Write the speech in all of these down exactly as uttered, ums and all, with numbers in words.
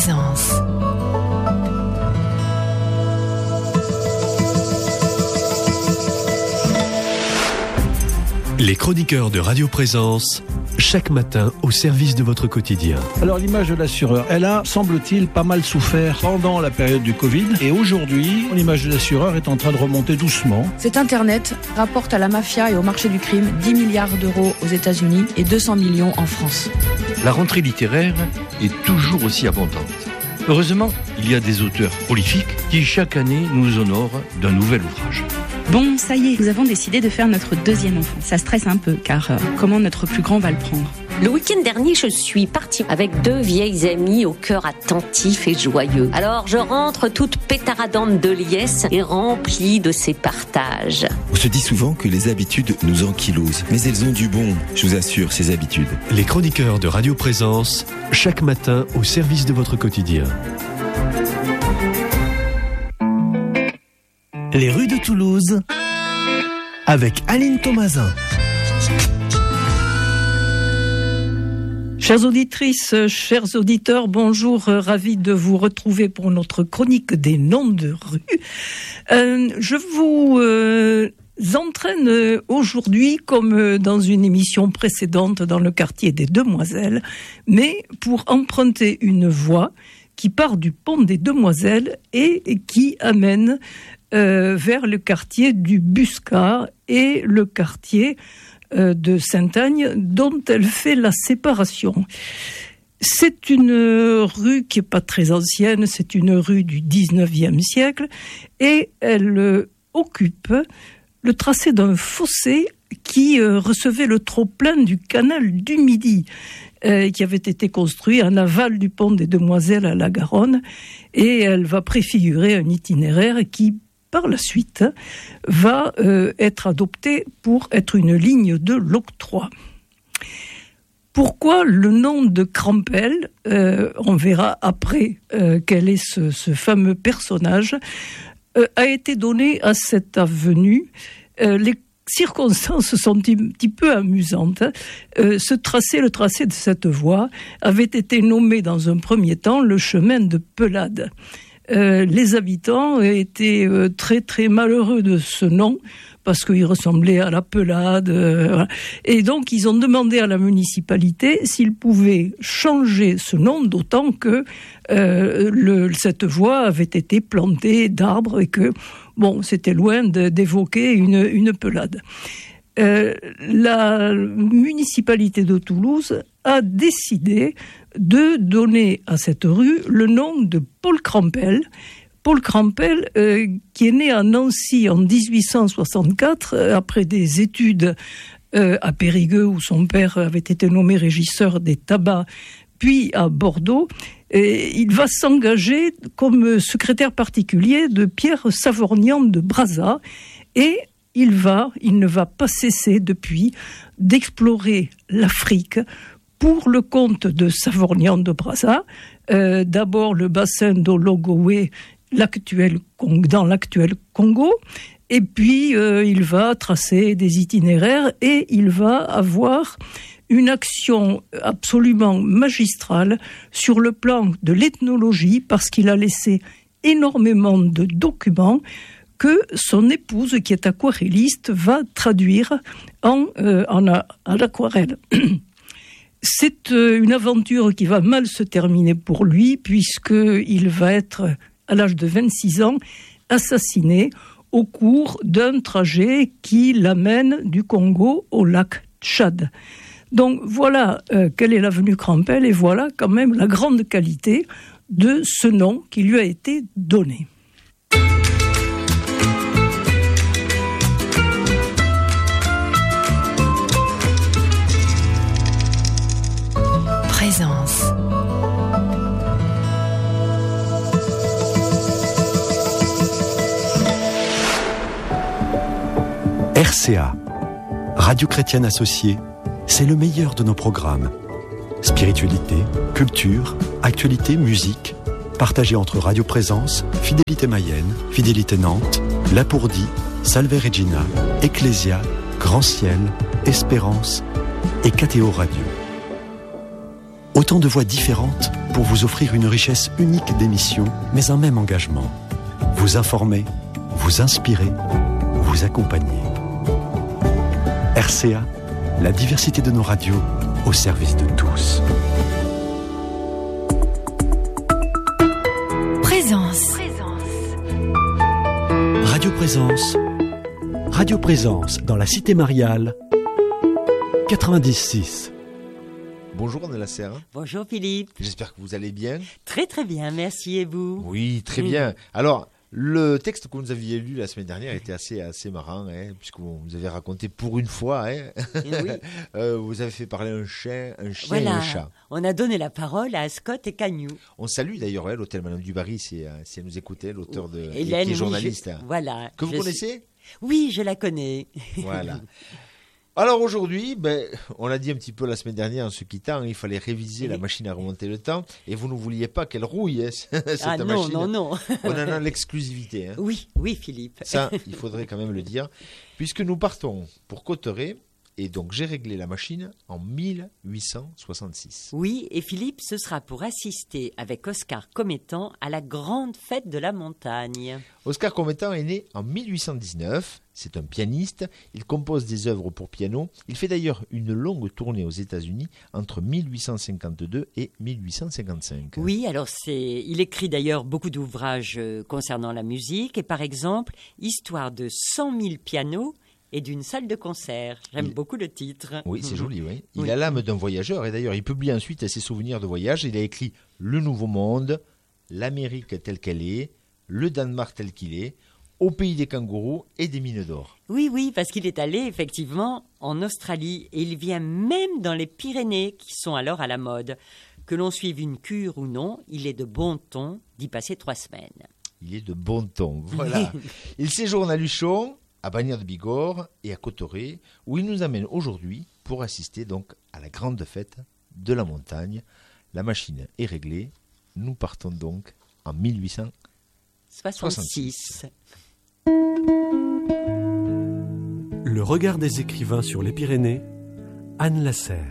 Présence. Les chroniqueurs de Radio Présence, chaque matin au service de votre quotidien. Alors l'image de l'assureur, elle a, semble-t-il, pas mal souffert pendant la période du Covid. Et aujourd'hui, l'image de l'assureur est en train de remonter doucement. Cet Internet rapporte à la mafia et au marché du crime dix milliards d'euros aux États-Unis et deux cents millions en France. La rentrée littéraire est toujours aussi abondante. Heureusement, il y a des auteurs prolifiques qui chaque année nous honorent d'un nouvel ouvrage. Bon, ça y est, nous avons décidé de faire notre deuxième enfant. Ça stresse un peu, car euh, comment notre plus grand va le prendre ? Le week-end dernier, je suis partie avec deux vieilles amies au cœur attentif et joyeux. Alors, je rentre toute pétaradante de liesse et remplie de ces partages. On se dit souvent que les habitudes nous ankylosent, mais elles ont du bon, je vous assure, ces habitudes. Les chroniqueurs de Radio Présence, chaque matin au service de votre quotidien. Les rues de Toulouse, avec Aline Thomasin. Chères auditrices, chers auditeurs, bonjour, ravi de vous retrouver pour notre chronique des noms de rues. Euh, je vous euh, entraîne aujourd'hui, comme dans une émission précédente dans le quartier des Demoiselles, mais pour emprunter une voie qui part du pont des Demoiselles et qui amène euh, vers le quartier du Buscat et le quartier euh, de Sainte-Agne, dont elle fait la séparation. C'est une rue qui n'est pas très ancienne, c'est une rue du dix-neuvième siècle, et elle euh, occupe le tracé d'un fossé qui euh, recevait le trop-plein du canal du Midi, euh, qui avait été construit en aval du pont des Demoiselles à la Garonne, et elle va préfigurer un itinéraire qui, par la suite, va euh, être adopté pour être une ligne de l'octroi. Pourquoi le nom de Crampel, euh, on verra après euh, quel est ce, ce fameux personnage, euh, a été donné à cette avenue. Euh, les circonstances sont un petit peu amusantes. Euh, ce tracé, le tracé de cette voie, avait été nommé dans un premier temps le chemin de Pelade. Euh, les habitants étaient euh, très très malheureux de ce nom parce qu'il ressemblait à la pelade, euh, et donc ils ont demandé à la municipalité s'ils pouvaient changer ce nom, d'autant que euh, le, cette voie avait été plantée d'arbres et que bon, c'était loin de, d'évoquer une, une pelade. Euh, la municipalité de Toulouse a décidé de donner à cette rue le nom de Paul Crampel. Paul Crampel, euh, qui est né à Nancy en dix-huit cent soixante-quatre, euh, après des études euh, à Périgueux, où son père avait été nommé régisseur des tabacs, puis à Bordeaux. Et il va s'engager comme secrétaire particulier de Pierre Savorgnan de Brazza, et il va, il ne va pas cesser depuis d'explorer l'Afrique pour le compte de Savorgnan de Brazza, euh, d'abord le bassin d'Ologoué, l'actuel, dans l'actuel Congo, et puis euh, il va tracer des itinéraires et il va avoir une action absolument magistrale sur le plan de l'ethnologie, parce qu'il a laissé énormément de documents que son épouse, qui est aquarelliste, va traduire en, euh, en, a, en aquarelle. C'est une aventure qui va mal se terminer pour lui, puisqu'il va être, à l'âge de vingt-six ans, assassiné au cours d'un trajet qui l'amène du Congo au lac Tchad. Donc voilà euh, quelle est l'avenue Crampel, et voilà quand même la grande qualité de ce nom qui lui a été donné. Présence. R C A, Radio Chrétienne Associée, c'est le meilleur de nos programmes. Spiritualité, culture, actualité, musique, partagés entre Radio Présence, Fidélité Mayenne, Fidélité Nantes, Lapourdie, Salve Regina, Ecclésia, Grand Ciel, Espérance et K T O Radio. Autant de voix différentes pour vous offrir une richesse unique d'émissions, mais un même engagement. Vous informer, vous inspirer, vous accompagner. R C A, la diversité de nos radios au service de tous. Présence. Radio Présence. Radio Présence dans la Cité Mariale. quatre-vingt-dix six. Bonjour Anne Lasserre. Bonjour Philippe. J'espère que vous allez bien. Très très bien, merci, et vous? Oui, très bien. Alors, le texte que vous nous aviez lu la semaine dernière était assez, assez marrant, hein, puisque vous nous avez raconté pour une fois, hein, oui. euh, vous avez fait parler un chien, un chien voilà. et un chat. On a donné la parole à Scott et Cagnou. On salue d'ailleurs hein, l'hôtel Madame Dubarry, si, si elle nous écoutait, l'auteur de Hélène, qui est oui, journaliste. je, voilà. Que vous je connaissez suis... Oui, je la connais. Voilà. Alors aujourd'hui, ben, on l'a dit un petit peu la semaine dernière en se quittant, il fallait réviser oui. la machine à remonter le temps et vous ne vouliez pas qu'elle rouille, hein, cette ah, non, machine. non, non. On en a l'exclusivité. Hein. Oui, oui Philippe. Ça, il faudrait quand même le dire, puisque nous partons pour Cauterets. Et donc, j'ai réglé la machine en mille huit cent soixante-six. Oui, et Philippe, ce sera pour assister avec Oscar Comettan à la grande fête de la montagne. Oscar Comettan est né en mille huit cent dix-neuf. C'est un pianiste. Il compose des œuvres pour piano. Il fait d'ailleurs une longue tournée aux États-Unis entre mille huit cent cinquante-deux et mille huit cent cinquante-cinq. Oui, alors c'est... il écrit d'ailleurs beaucoup d'ouvrages concernant la musique. Et par exemple, Histoire de cent mille pianos et d'une salle de concert. J'aime il... beaucoup le titre. Oui, c'est joli, oui. Il oui. a l'âme d'un voyageur et d'ailleurs, il publie ensuite ses souvenirs de voyage. Il a écrit Le Nouveau Monde, l'Amérique telle qu'elle est, le Danemark tel qu'il est, Au pays des kangourous et des mines d'or. Oui, oui, parce qu'il est allé effectivement en Australie et il vient même dans les Pyrénées qui sont alors à la mode. Que l'on suive une cure ou non, il est de bon ton d'y passer trois semaines. Il est de bon ton, voilà. Il séjourne à Luchon, à Bagnères de Bigorre et à Cauterets, où il nous amène aujourd'hui pour assister donc à la grande fête de la montagne. La machine est réglée. Nous partons donc en mille huit cent soixante-six. Le regard des écrivains sur les Pyrénées, Anne Lasserre.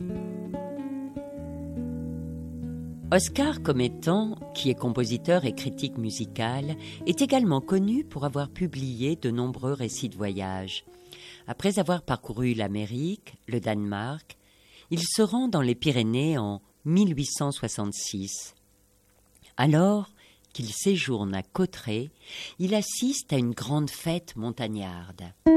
Oscar Comettan, qui est compositeur et critique musical, est également connu pour avoir publié de nombreux récits de voyage. Après avoir parcouru l'Amérique, le Danemark, il se rend dans les Pyrénées en mille huit cent soixante-six. Alors qu'il séjourne à Cauterets, il assiste à une grande fête montagnarde.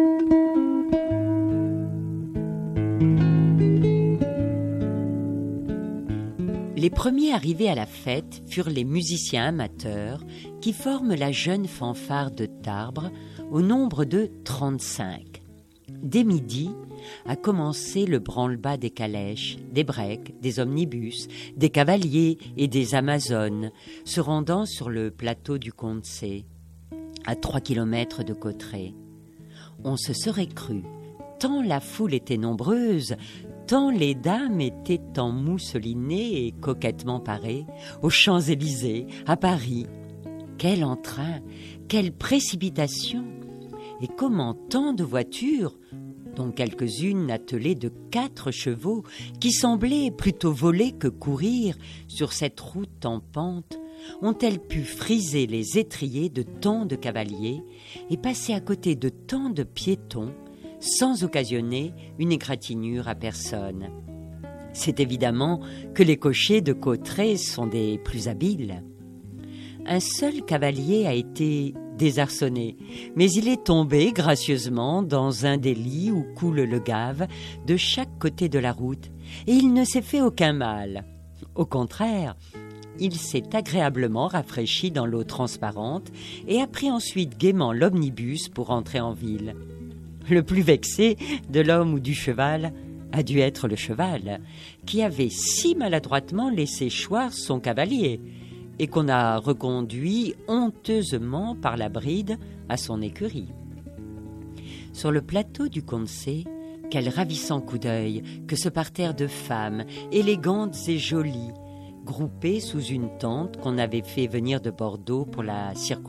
Les premiers arrivés à la fête furent les musiciens amateurs qui forment la jeune fanfare de Tarbes au nombre de trente-cinq. Dès midi a commencé le branle-bas des calèches, des breaks, des omnibus, des cavaliers et des amazones se rendant sur le plateau du Condé, à trois kilomètres de Cauterets. On se serait cru, tant la foule était nombreuse, tant les dames étaient en mousselinée et coquettement parées, aux Champs-Élysées, à Paris. Quel entrain, quelle précipitation! Et comment tant de voitures, dont quelques-unes attelées de quatre chevaux, qui semblaient plutôt voler que courir sur cette route en pente, ont-elles pu friser les étriers de tant de cavaliers et passer à côté de tant de piétons, sans occasionner une égratignure à personne. C'est évidemment que les cochers de Cauterets sont des plus habiles. Un seul cavalier a été désarçonné, mais il est tombé gracieusement dans un des lits où coule le Gave de chaque côté de la route, et il ne s'est fait aucun mal. Au contraire, il s'est agréablement rafraîchi dans l'eau transparente et a pris ensuite gaiement l'omnibus pour entrer en ville. Le plus vexé de l'homme ou du cheval a dû être le cheval, qui avait si maladroitement laissé choir son cavalier et qu'on a reconduit honteusement par la bride à son écurie. Sur le plateau du Condé, quel ravissant coup d'œil que ce parterre de femmes, élégantes et jolies, groupées sous une tente qu'on avait fait venir de Bordeaux pour la circonstance.